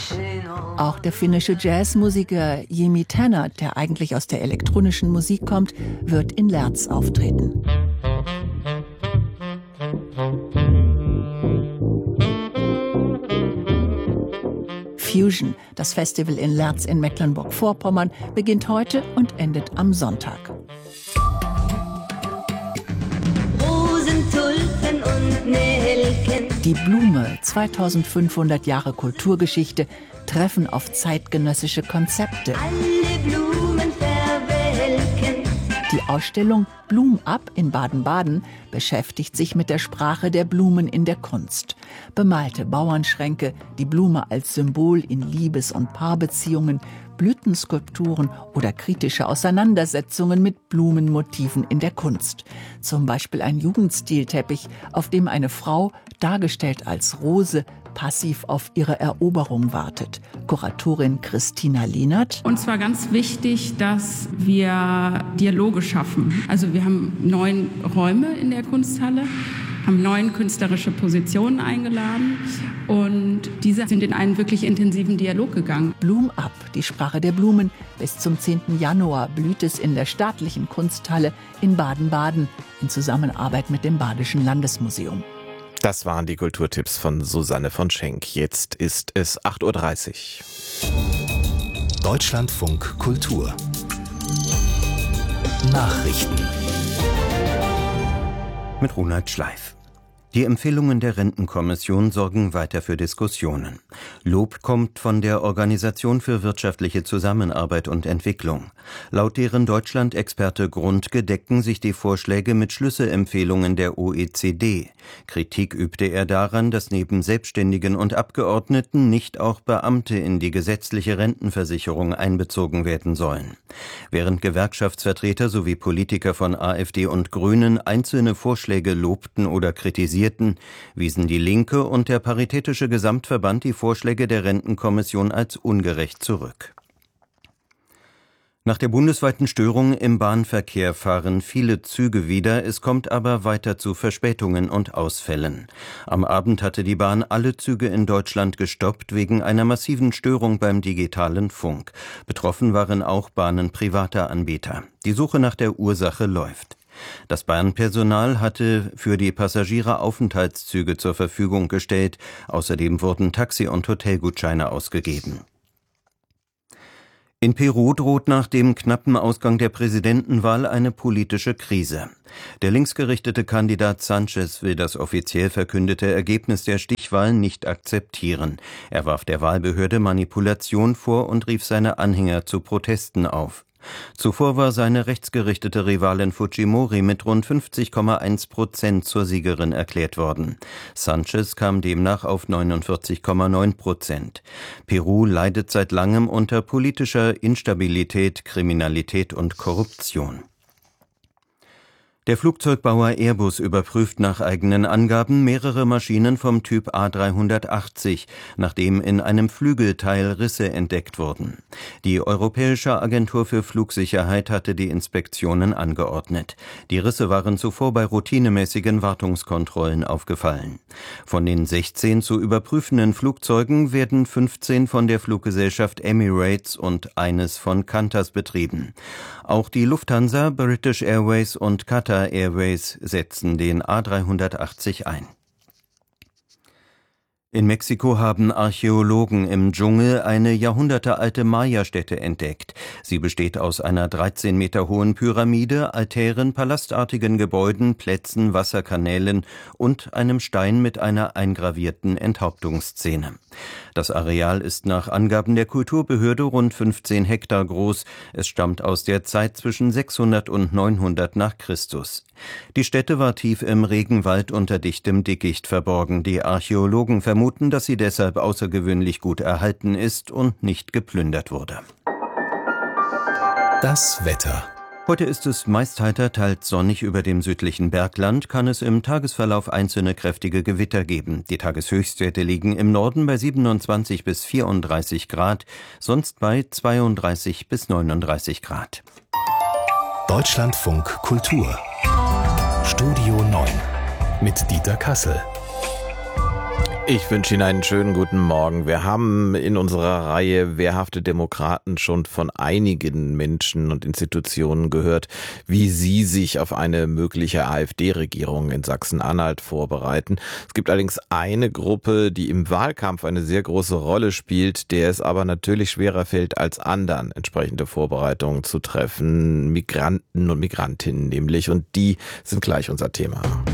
Auch der finnische Jazzmusiker Jimi Tanner, der eigentlich aus der elektronischen Musik kommt, wird in Lerz auftreten. Fusion, das Festival in Lerz in Mecklenburg-Vorpommern, beginnt heute und endet am Sonntag. Rosen, Tulpen und Nelken. Die Blume, 2500 Jahre Kulturgeschichte, treffen auf zeitgenössische Konzepte. Alle Blumen verwelken. Die Ausstellung Blum ab in Baden-Baden beschäftigt sich mit der Sprache der Blumen in der Kunst. Bemalte Bauernschränke, die Blume als Symbol in Liebes- und Paarbeziehungen, Blütenskulpturen oder kritische Auseinandersetzungen mit Blumenmotiven in der Kunst. Zum Beispiel ein Jugendstilteppich, auf dem eine Frau, dargestellt als Rose, passiv auf ihre Eroberung wartet. Kuratorin Christina Lienert. Uns war ganz wichtig, dass wir Dialoge schaffen. Also wir haben 9 Räume in der Kunsthalle, haben 9 künstlerische Positionen eingeladen und diese sind in einen wirklich intensiven Dialog gegangen. Blum ab, die Sprache der Blumen. Bis zum 10. Januar blüht es in der staatlichen Kunsthalle in Baden-Baden in Zusammenarbeit mit dem Badischen Landesmuseum. Das waren die Kulturtipps von Susanne von Schenk. Jetzt ist es 8:30 Uhr. Deutschlandfunk Kultur. Nachrichten. Mit Ronald Schleif. Die Empfehlungen der Rentenkommission sorgen weiter für Diskussionen. Lob kommt von der Organisation für wirtschaftliche Zusammenarbeit und Entwicklung. Laut deren Deutschland-Experte Grundke decken sich die Vorschläge mit Schlüsselempfehlungen der OECD. Kritik übte er daran, dass neben Selbstständigen und Abgeordneten nicht auch Beamte in die gesetzliche Rentenversicherung einbezogen werden sollen. Während Gewerkschaftsvertreter sowie Politiker von AfD und Grünen einzelne Vorschläge lobten oder kritisierten, wiesen die Linke und der Paritätische Gesamtverband die Vorschläge der Rentenkommission als ungerecht zurück. Nach der bundesweiten Störung im Bahnverkehr fahren viele Züge wieder, es kommt aber weiter zu Verspätungen und Ausfällen. Am Abend hatte die Bahn alle Züge in Deutschland gestoppt wegen einer massiven Störung beim digitalen Funk. Betroffen waren auch Bahnen privater Anbieter. Die Suche nach der Ursache läuft. Das Bahnpersonal hatte für die Passagiere Aufenthaltszüge zur Verfügung gestellt. Außerdem wurden Taxi- und Hotelgutscheine ausgegeben. In Peru droht nach dem knappen Ausgang der Präsidentenwahl eine politische Krise. Der linksgerichtete Kandidat Sanchez will das offiziell verkündete Ergebnis der Stichwahlen nicht akzeptieren. Er warf der Wahlbehörde Manipulation vor und rief seine Anhänger zu Protesten auf. Zuvor war seine rechtsgerichtete Rivalin Fujimori mit rund 50,1% zur Siegerin erklärt worden. Sanchez kam demnach auf 49,9%. Peru leidet seit langem unter politischer Instabilität, Kriminalität und Korruption. Der Flugzeugbauer Airbus überprüft nach eigenen Angaben mehrere Maschinen vom Typ A380, nachdem in einem Flügelteil Risse entdeckt wurden. Die Europäische Agentur für Flugsicherheit hatte die Inspektionen angeordnet. Die Risse waren zuvor bei routinemäßigen Wartungskontrollen aufgefallen. Von den 16 zu überprüfenden Flugzeugen werden 15 von der Fluggesellschaft Emirates und eines von Qantas betrieben. Auch die Lufthansa, British Airways und Qatar Airways setzen den A380 ein. In Mexiko haben Archäologen im Dschungel eine jahrhundertealte Maya-Stätte entdeckt. Sie besteht aus einer 13 Meter hohen Pyramide, Altären, palastartigen Gebäuden, Plätzen, Wasserkanälen und einem Stein mit einer eingravierten Enthauptungsszene. Das Areal ist nach Angaben der Kulturbehörde rund 15 Hektar groß. Es stammt aus der Zeit zwischen 600 und 900 nach Christus. Die Stätte war tief im Regenwald unter dichtem Dickicht verborgen. Die Archäologen vermuten, dass sie deshalb außergewöhnlich gut erhalten ist und nicht geplündert wurde. Das Wetter. Heute ist es meist heiter, teils sonnig. Über dem südlichen Bergland kann es im Tagesverlauf einzelne kräftige Gewitter geben. Die Tageshöchstwerte liegen im Norden bei 27 bis 34 Grad, sonst bei 32 bis 39 Grad. Deutschlandfunk Kultur. Studio 9 mit Dieter Kassel. Ich wünsche Ihnen einen schönen guten Morgen. Wir haben in unserer Reihe Wehrhafte Demokraten schon von einigen Menschen und Institutionen gehört, wie sie sich auf eine mögliche AfD-Regierung in Sachsen-Anhalt vorbereiten. Es gibt allerdings eine Gruppe, die im Wahlkampf eine sehr große Rolle spielt, der es aber natürlich schwerer fällt, als anderen entsprechende Vorbereitungen zu treffen. Migranten und Migrantinnen nämlich. Und die sind gleich unser Thema.